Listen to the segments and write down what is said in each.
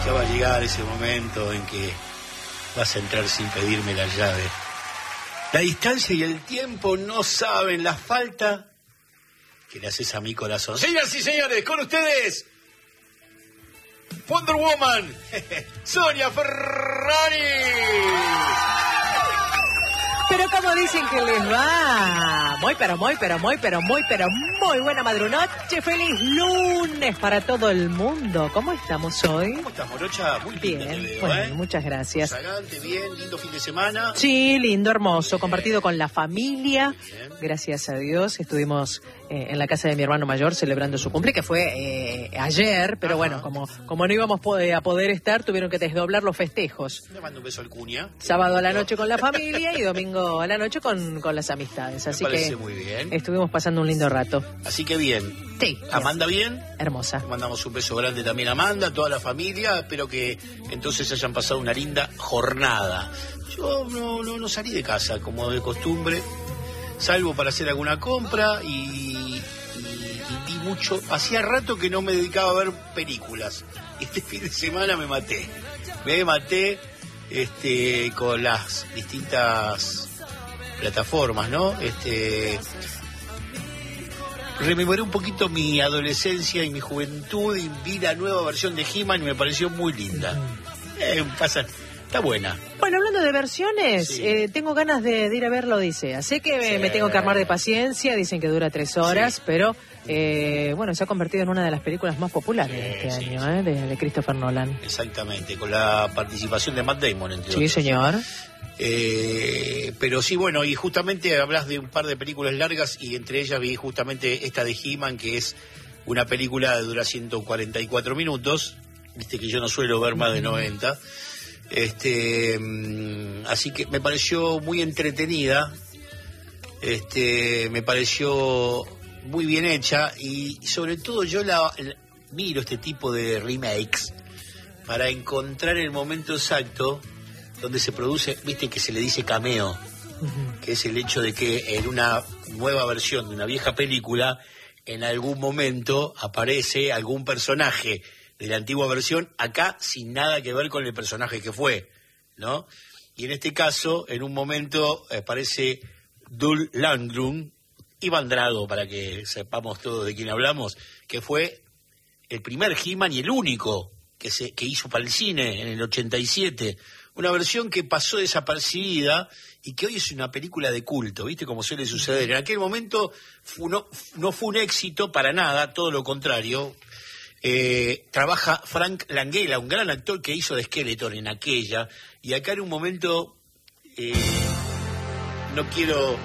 Ya va a llegar ese momento en que vas a entrar sin pedirme la llave. La distancia y el tiempo no saben la falta que le haces a mi corazón. Señoras y señores, con ustedes, Wonder Woman, Sonia Ferrari. Pero como dicen que les va, muy buena madrunoche, feliz lunes para todo el mundo. ¿Cómo estamos hoy? ¿Cómo estás, Morocha? Muy bien, te veo, bueno, muchas gracias. Sagante, bien, lindo fin de semana. Sí, lindo, hermoso, compartido con la familia. Gracias a Dios, estuvimos en la casa de mi hermano mayor celebrando su cumple, que fue ayer, pero bueno, como no íbamos a poder estar, tuvieron que desdoblar los festejos. Le mando un beso al Cuña. Sábado a la noche con la familia y domingo a la noche con las amistades. Así Me parece que muy bien. Estuvimos pasando un lindo rato. Así que bien. Sí. ¿Amanda bien? Hermosa. Le mandamos un beso grande también a Amanda, a toda la familia. Espero que entonces hayan pasado una linda jornada. Yo no salí de casa como de costumbre, salvo para hacer alguna compra y vi mucho. Hacía rato que no me dedicaba a ver películas. Este fin de semana me maté con las distintas plataformas, ¿no? Rememoré un poquito mi adolescencia y mi juventud y vi la nueva versión de He-Man y me pareció muy linda. Está buena. Bueno, hablando de versiones, sí. Tengo ganas de ir a ver la Odisea. Sé que me tengo que armar de paciencia, dicen que dura 3 horas, sí. Pero bueno, se ha convertido en una de las películas más populares de este año, de Christopher Nolan. Exactamente, con la participación de Matt Damon, entre otros. Sí, señor. Pero sí, bueno, y justamente hablas de un par de películas largas y entre ellas vi justamente esta de He-Man, que es una película que dura 144 minutos, viste que yo no suelo ver más de 90, así que me pareció muy entretenida, me pareció muy bien hecha y sobre todo yo miro este tipo de remakes para encontrar el momento exacto donde se produce, viste que se le dice cameo, que es el hecho de que en una nueva versión de una vieja película, en algún momento aparece algún personaje de la antigua versión, acá sin nada que ver con el personaje que fue, ¿no? Y en este caso, en un momento aparece Dolph Lundgren, Iván Drago, para que sepamos todos de quién hablamos, que fue el primer He-Man y el único que hizo para el cine en el 87, una versión que pasó desapercibida y que hoy es una película de culto, ¿viste? Como suele suceder. En aquel momento no fue un éxito para nada, todo lo contrario. Trabaja Frank Langella, un gran actor que hizo de Skeletor en aquella, y acá en un momento no quiero...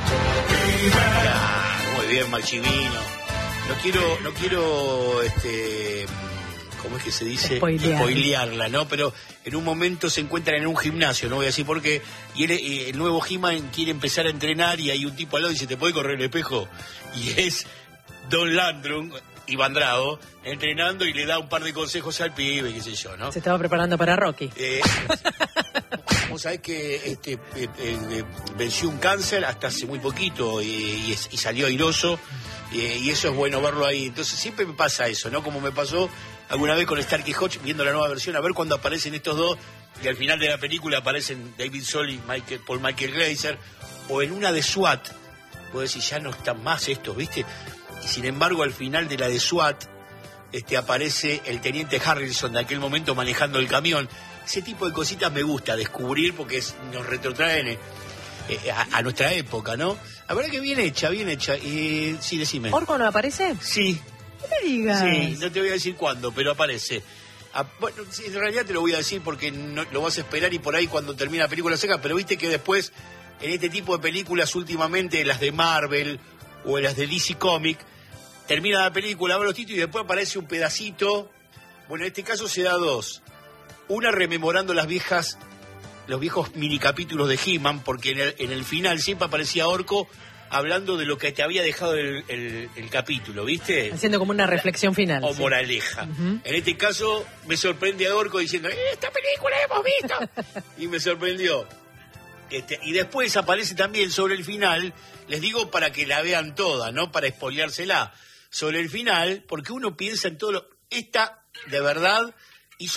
muy bien, Machivino. No quiero ¿cómo es que se dice? Spoilearla, ¿no? Pero en un momento se encuentran en un gimnasio, no voy a decir por qué, y el nuevo He-Man quiere empezar a entrenar y hay un tipo al lado y dice, ¿te puede correr el espejo? Y es Don Landrum, Iván Drago, entrenando y le da un par de consejos al pibe, qué sé yo, ¿no? Se estaba preparando para Rocky. Vos sabés que venció un cáncer hasta hace muy poquito y salió airoso, y eso es bueno verlo ahí. Entonces siempre me pasa eso, ¿no? Como me pasó alguna vez con Starkey Hodge viendo la nueva versión, a ver cuando aparecen estos dos, y al final de la película aparecen David Soul y Paul Michael Glaser, o en una de SWAT, vos decís, ya no están más estos, ¿viste? Y sin embargo, al final de la de SWAT, aparece el teniente Harrelson de aquel momento manejando el camión. Ese tipo de cositas me gusta descubrir porque nos retrotraen a nuestra época, ¿no? La verdad que bien hecha. Sí, decime. ¿Orco no aparece? Sí. ¿Qué me digas? Sí, no te voy a decir cuándo, pero aparece. Bueno, sí, en realidad te lo voy a decir porque no, lo vas a esperar y por ahí cuando termina la película seca, pero viste que después, en este tipo de películas últimamente, las de Marvel o las de DC Comic, termina la película, abre los títulos y después aparece un pedacito. Bueno, en este caso se da 2. Una rememorando los viejos minicapítulos de He-Man, porque en el final siempre aparecía Orco hablando de lo que te había dejado el capítulo, ¿viste? Haciendo como una reflexión final. O moraleja. En este caso me sorprende a Orco diciendo, ¡esta película hemos visto! Y me sorprendió. Y después aparece también sobre el final, les digo para que la vean toda, no para spoileársela, sobre el final, porque uno piensa en todo esta de verdad hizo que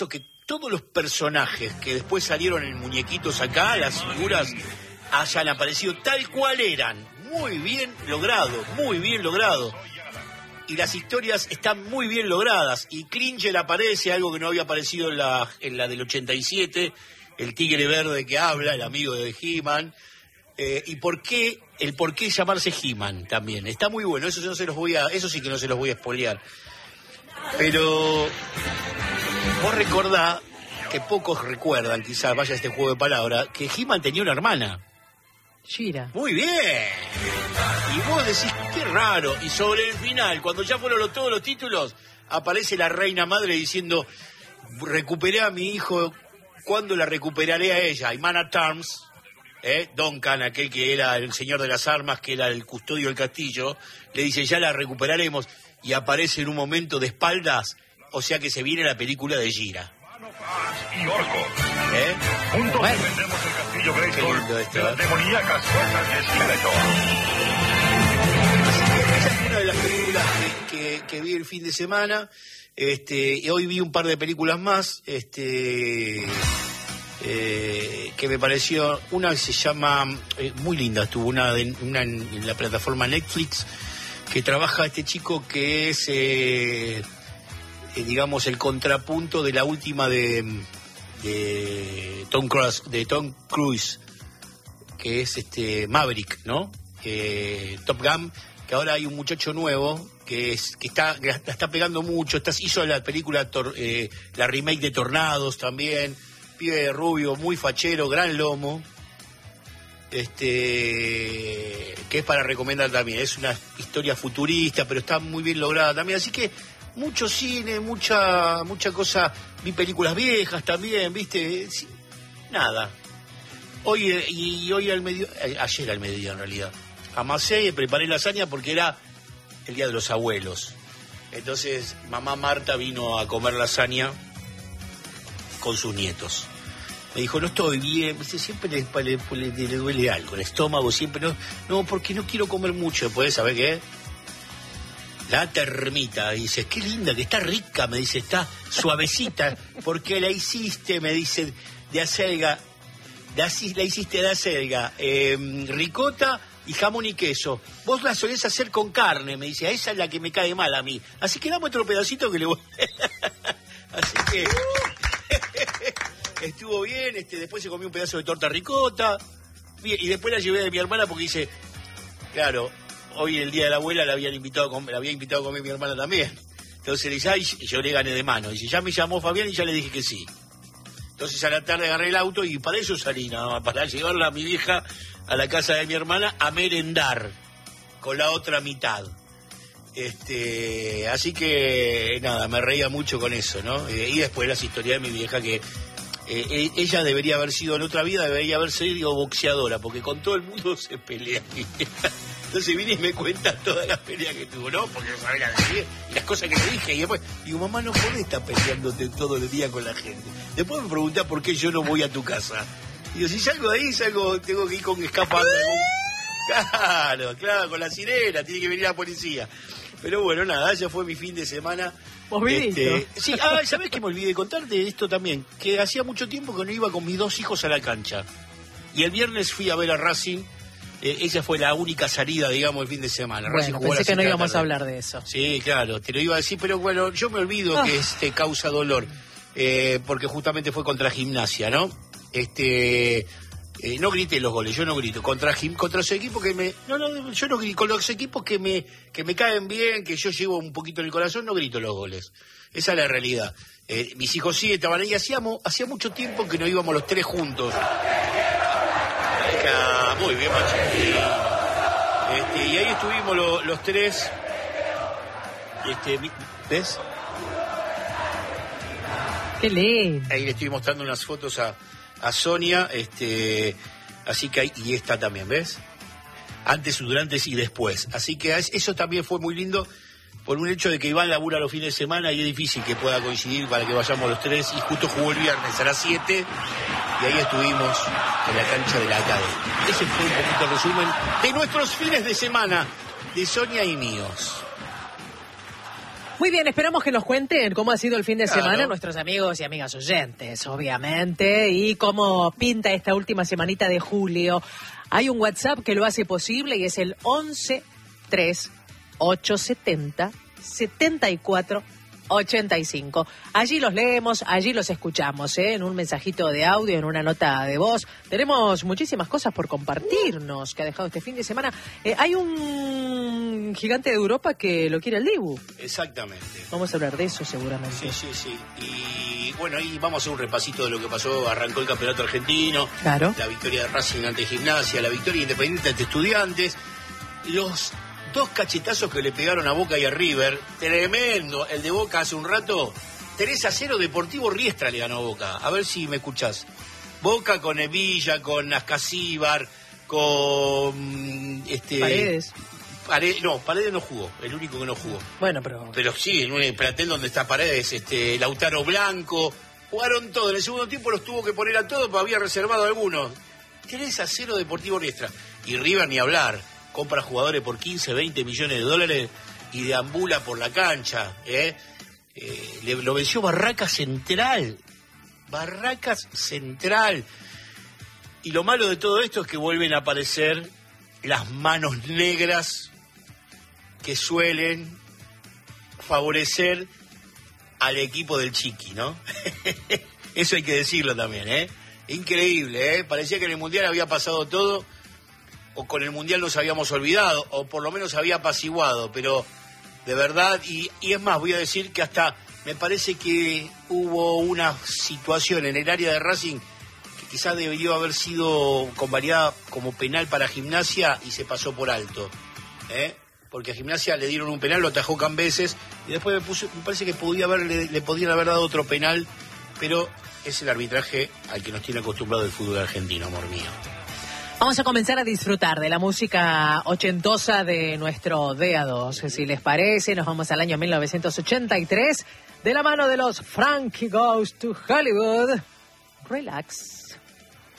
todos los personajes que después salieron en muñequitos acá, las figuras hayan aparecido tal cual eran. Muy bien logrado, muy bien logrado. Y las historias están muy bien logradas. Y Cringer aparece, algo que no había aparecido en la del 87, el tigre verde que habla, el amigo de He-Man. Y el por qué llamarse He-Man también. Está muy bueno, eso sí que no se los voy a spoilear. Pero vos recordá, que pocos recuerdan, quizás vaya este juego de palabras, que He-Man tenía una hermana. Shira. Muy bien. Y vos decís, qué raro. Y sobre el final, cuando ya fueron todos los títulos, aparece la reina madre diciendo, recuperé a mi hijo, ¿cuándo la recuperaré a ella? Y Man at Arms, Duncan, aquel que era el señor de las armas, que era el custodio del castillo, le dice, ya la recuperaremos. Y aparece en un momento de espaldas, o sea que se viene la película de Gira. Y Orco. Juntos defendemos el castillo Grayskull de las demoníacas fuerzas de Skeletor. Esa es una de las películas que vi el fin de semana. Y hoy vi un par de películas más. Que me pareció. Una se llama. Muy linda, estuvo una en la plataforma Netflix. Que trabaja este chico que es. Digamos, el contrapunto de la última de Tom Cruise, que es Maverick, ¿no? Top Gun, que ahora hay un muchacho nuevo que está pegando mucho, hizo la película, la remake de Tornados también, pibe rubio, muy fachero, gran lomo, que es para recomendar también. Es una historia futurista, pero está muy bien lograda también, así que mucho cine, mucha cosa. Vi películas viejas también, ¿viste? Sí, nada. Ayer al mediodía en realidad, amasé y preparé lasaña porque era el Día de los Abuelos. Entonces mamá Marta vino a comer lasaña con sus nietos. Me dijo, no estoy bien, ¿viste? Siempre le duele algo, el estómago, siempre no, porque no quiero comer mucho. ¿Podés saber qué? La termita, dice, qué linda, que está rica, me dice, está suavecita, porque la hiciste, me dice, de acelga, la hiciste de acelga, ricota y jamón y queso. Vos la solés hacer con carne, me dice, esa es la que me cae mal a mí. Así que dame otro pedacito que le voy. Así que estuvo bien, después se comió un pedazo de torta ricota, y después la llevé de mi hermana porque dice, claro, hoy el día de la abuela la había invitado a comer mi hermana también. Entonces le dice, ay, yo le gané de mano. Dice, ya me llamó Fabián y ya le dije que sí. Entonces a la tarde agarré el auto y para eso salí, nada más, para llevarla a mi vieja a la casa de mi hermana a merendar con la otra mitad. Así que nada, me reía mucho con eso, ¿no? Y después las historias de mi vieja que ella debería haber sido en otra vida, debería haber sido boxeadora, porque con todo el mundo se pelea. Entonces vine y me cuenta todas las peleas que tuvo, ¿no? Porque no sabía decir y las cosas que le dije. Y después digo, mamá, no podés estar peleándote todo el día con la gente. Después me preguntás por qué yo no voy a tu casa. Digo, si salgo de ahí, tengo que ir con escapando. Claro, con la sirena, tiene que venir la policía. Pero bueno, nada, ya fue mi fin de semana. ¿Vos viniste? Sí, ¿sabés qué me olvidé de contarte esto también? Que hacía mucho tiempo que no iba con mis dos hijos a la cancha. Y el viernes fui a ver a Racing. Esa fue la única salida, digamos, el fin de semana. Bueno, pensé que no íbamos a hablar de eso. Sí, claro, te lo iba a decir, pero bueno, yo me olvido que causa dolor, porque justamente fue contra Gimnasia, ¿no? No grité los goles, yo no grito. Contra su equipo yo no grito. Con los equipos que me caen bien, que yo llevo un poquito en el corazón, no grito los goles. Esa es la realidad. Mis hijos sí estaban ahí, hacía mucho tiempo que no íbamos los tres juntos. Muy bien, Machín. Y ahí estuvimos los tres. ¿Ves? Qué lindo. Ahí le estoy mostrando unas fotos a Sonia, así que ahí, y esta también, ¿ves? Antes, durante y después. Así que eso también fue muy lindo, por un hecho de que Iván labura los fines de semana y es difícil que pueda coincidir para que vayamos los tres, y justo jugó el viernes a las 7, y ahí estuvimos en la cancha de la Academia. Ese fue un poquito el resumen de nuestros fines de semana, de Sonia y míos. Muy bien, esperamos que nos cuenten cómo ha sido el fin de semana Claro. nuestros amigos y amigas oyentes, obviamente, y cómo pinta esta última semanita de julio. Hay un WhatsApp que lo hace posible y es el 11-3870-7485. Allí los leemos, allí los escuchamos, en un mensajito de audio, en una nota de voz. Tenemos muchísimas cosas por compartirnos que ha dejado este fin de semana. Hay un gigante de Europa que lo quiere el Dibu. Exactamente. Vamos a hablar de eso seguramente. Sí. Y bueno, ahí vamos a hacer un repasito de lo que pasó. Arrancó el campeonato argentino. Claro. La victoria de Racing ante Gimnasia, la victoria Independiente ante Estudiantes. Los 2 cachetazos que le pegaron a Boca y a River. Tremendo. El de Boca hace un rato. 3-0 Deportivo Riestra le ganó a Boca. A ver si me escuchás. Boca con Evilla, con Ascasíbar, con Paredes. Paredes no jugó, el único que no jugó. Bueno, pero... Pero sí, en un plantel donde está Paredes, Lautaro Blanco, jugaron todo. En el segundo tiempo los tuvo que poner a todos, pero había reservado algunos. 3-0 Deportivo Riestra. Y River ni hablar, compra jugadores por 15, 20 millones de dólares y deambula por la cancha. Lo venció Barracas Central. Y lo malo de todo esto es que vuelven a aparecer las manos negras que suelen favorecer al equipo del Chiqui, ¿no? Eso hay que decirlo también, Increíble, Parecía que en el Mundial había pasado todo, o con el Mundial nos habíamos olvidado, o por lo menos había apaciguado, pero de verdad, y es más, voy a decir que hasta me parece que hubo una situación en el área de Racing que quizás debió haber sido convalidada como penal para Gimnasia y se pasó por alto, porque a Gimnasia le dieron un penal, lo atajó Cambeses, y después me parece que le podían haber dado otro penal, pero es el arbitraje al que nos tiene acostumbrado el fútbol argentino, amor mío. Vamos a comenzar a disfrutar de la música ochentosa de nuestro DA2. Si les parece, nos vamos al año 1983, de la mano de los Frankie Goes to Hollywood. Relax.